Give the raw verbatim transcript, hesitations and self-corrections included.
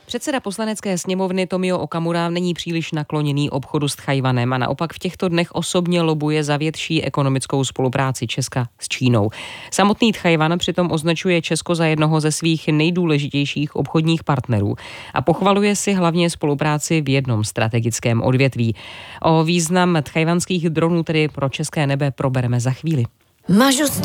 Předseda poslanecké sněmovny Tomio Okamura není příliš nakloněný obchodu s Tchaj-wanem a naopak v těchto dnech osobně lobuje za větší ekonomickou spolupráci Česka s Čínou. Samotný Tchaj-wan přitom označuje Česko za jednoho ze svých nejdůležitějších obchodních partnerů a pochvaluje si hlavně spolupráci v jednom strategickém odvětví. O význam tchajwanských dronů tedy pro české nebe probereme za chvíli. Máš